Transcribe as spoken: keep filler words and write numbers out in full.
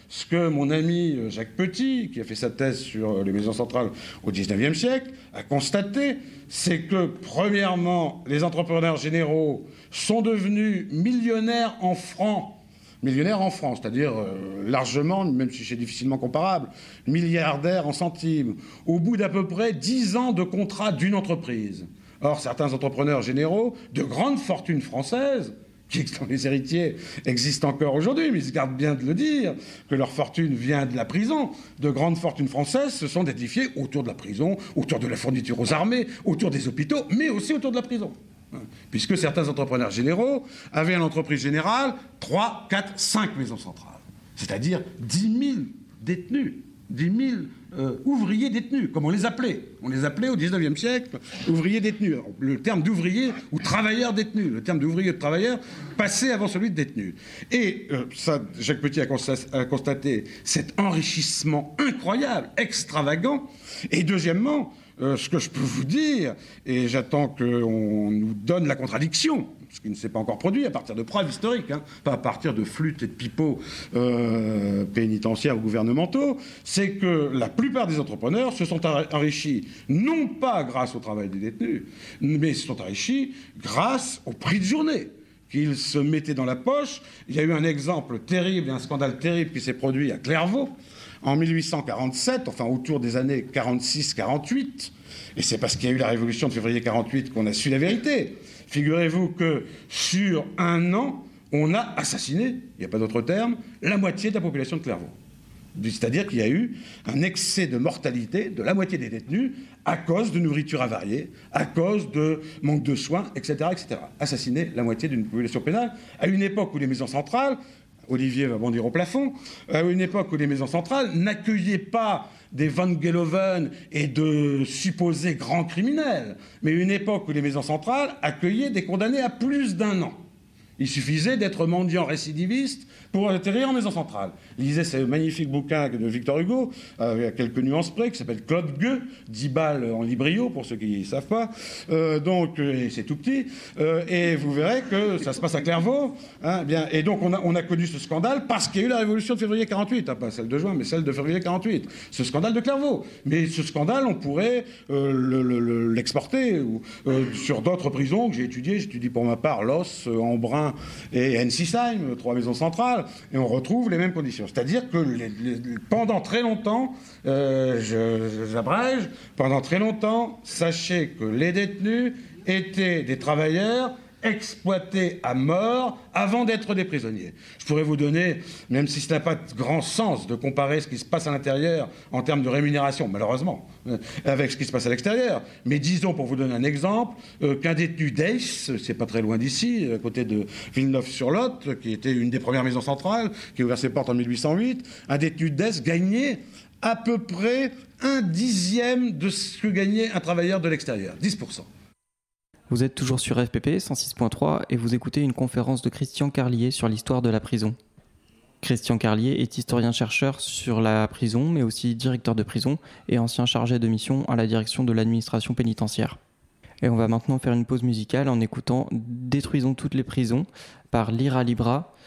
ce que mon ami Jacques Petit, qui a fait sa thèse sur les maisons centrales au dix-neuvième siècle, a constaté, c'est que, premièrement, les entrepreneurs généraux sont devenus millionnaires en francs, millionnaires en francs, c'est-à-dire euh, largement, même si c'est difficilement comparable, milliardaires en centimes, au bout d'à peu près dix ans de contrat d'une entreprise. Or, certains entrepreneurs généraux de grandes fortunes françaises, qui, dans les héritiers, existent encore aujourd'hui, mais ils se gardent bien de le dire, que leur fortune vient de la prison, de grandes fortunes françaises se sont édifiées autour de la prison, autour de la fourniture aux armées, autour des hôpitaux, mais aussi autour de la prison. Puisque certains entrepreneurs généraux avaient en entreprise générale trois, quatre, cinq maisons centrales, c'est-à-dire dix mille détenus, dix mille euh, ouvriers détenus, comme on les appelait. On les appelait au dix-neuvième siècle ouvriers détenus. Alors, le terme d'ouvrier ou travailleur détenu, le terme d'ouvrier ou de travailleur passait avant celui de détenu. Et euh, ça, Jacques Petit a constaté, a constaté cet enrichissement incroyable, extravagant. Et deuxièmement, Euh, ce que je peux vous dire, et j'attends qu'on nous donne la contradiction, ce qui ne s'est pas encore produit à partir de preuves historiques, hein, pas à partir de flûtes et de pipeaux euh, pénitentiaires ou gouvernementaux, c'est que la plupart des entrepreneurs se sont enrichis, non pas grâce au travail des détenus, mais se sont enrichis grâce au prix de journée qu'ils se mettaient dans la poche. Il y a eu un exemple terrible, un scandale terrible qui s'est produit à Clairvaux, en mille huit cent quarante-sept, enfin autour des années quarante-six quarante-huit, et c'est parce qu'il y a eu la révolution de février quarante-huit qu'on a su la vérité. Figurez-vous que sur un an, on a assassiné, il n'y a pas d'autre terme, la moitié de la population de Clairvaux. C'est-à-dire qu'il y a eu un excès de mortalité de la moitié des détenus à cause de nourriture avariée, à cause de manque de soins, et cetera, et cetera. Assassiner la moitié d'une population pénale à une époque où les maisons centrales, Olivier va bondir au plafond, à une époque où les maisons centrales n'accueillaient pas des Van Geloven et de supposés grands criminels, mais une époque où les maisons centrales accueillaient des condamnés à plus d'un an. Il suffisait d'être mendiant récidiviste pour atterrir en maison centrale. Lisez ce magnifique bouquin de Victor Hugo, euh, à quelques nuances près, qui s'appelle Claude Gueux, dix balles en librio, pour ceux qui ne savent pas. Euh, donc, euh, c'est tout petit. Euh, et vous verrez que ça se passe à Clairvaux. Hein, bien, et donc, on a, on a connu ce scandale parce qu'il y a eu la révolution de février quarante-huit. Hein, pas celle de juin, mais celle de février quarante-huit. Ce scandale de Clairvaux. Mais ce scandale, on pourrait euh, le, le, l'exporter ou, euh, sur d'autres prisons que j'ai étudiées. J'étudie pour ma part Los, euh, Embrun et Ensisheim, trois maisons centrales, et on retrouve les mêmes conditions. C'est-à-dire que les, les, pendant très longtemps, euh, je, j'abrège, pendant très longtemps, sachez que les détenus étaient des travailleurs exploités à mort avant d'être des prisonniers. Je pourrais vous donner, même si ça n'a pas de grand sens de comparer ce qui se passe à l'intérieur en termes de rémunération, malheureusement, avec ce qui se passe à l'extérieur, mais disons, pour vous donner un exemple, euh, qu'un détenu d'Aix, c'est pas très loin d'ici, à côté de Villeneuve-sur-Lot, qui était une des premières maisons centrales, qui a ouvert ses portes en mille huit cent huit, un détenu d'Aix gagnait à peu près un dixième de ce que gagnait un travailleur de l'extérieur, dix pour cent. Vous êtes toujours sur F P P cent six point trois et vous écoutez une conférence de Christian Carlier sur l'histoire de la prison. Christian Carlier est historien-chercheur sur la prison, mais aussi directeur de prison et ancien chargé de mission à la direction de l'administration pénitentiaire. Et on va maintenant faire une pause musicale en écoutant « Détruisons toutes les prisons » par Lyra Libra,